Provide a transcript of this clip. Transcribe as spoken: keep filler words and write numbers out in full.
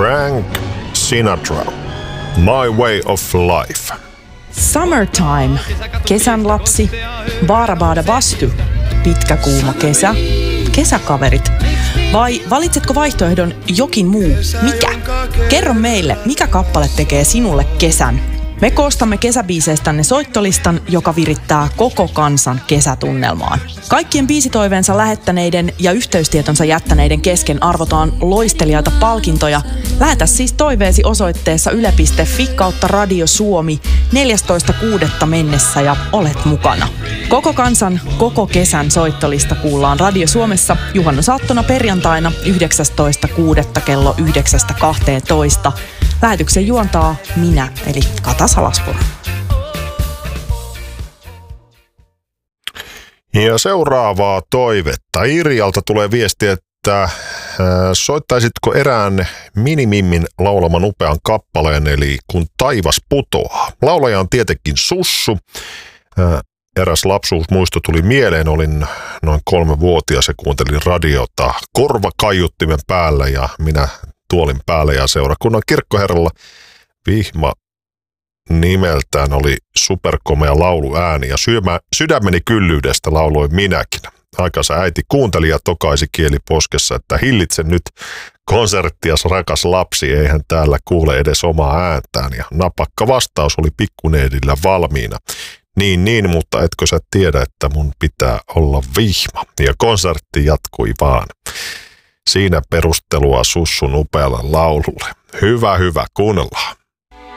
Frank Sinatra, My Way of Life. Summertime, kesän lapsi, Baarabada Bastu, pitkä kuuma kesä, kesäkaverit. Vai valitsetko vaihtoehdon jokin muu? Mikä? Kerro meille, mikä kappale tekee sinulle kesän? Me koostamme kesäbiiseistänne soittolistan, joka virittää koko kansan kesätunnelmaan. Kaikkien biisitoiveensa lähettäneiden ja yhteystietonsa jättäneiden kesken arvotaan loistelijaita palkintoja. Lähetä siis toiveesi osoitteessa yle piste fi kautta Radio Suomi neljästoista kuudetta mennessä ja olet mukana. Koko kansan, koko kesän soittolista kuullaan Radio Suomessa juhannusaattona perjantaina yhdeksästoista kuudetta kello yhdeksästä kahteentoista. Lähetyksen juontaa minä, eli Kata Salaspuro. Ja seuraavaa toivetta. Irjalta tulee viesti, että äh, soittaisitko erään Minimimmin laulaman upean kappaleen, eli Kun taivas putoaa. Laulaja on tietenkin Sussu. Äh, eräs lapsuusmuisto tuli mieleen, olin noin kolmevuotias ja kuuntelin radiota korvakaiuttimen päällä ja minä tuolin päälle ja seurakunnan kirkkoherralla Vihma nimeltään oli superkomea lauluääni ja syömä, sydämeni kyllyydestä lauloin minäkin. Aikansa äiti kuunteli ja tokaisi kieli poskessa, että hillitse nyt konserttias rakas lapsi, eihän täällä kuule edes omaa ääntään. Ja napakka vastaus oli pikkuneedillä valmiina. Niin, niin, mutta etkö sä tiedä, että mun pitää olla Vihma. Ja konsertti jatkui vaan. Siinä perustelua Sussun upealle laululle. Hyvä, hyvä, kuunnellaan.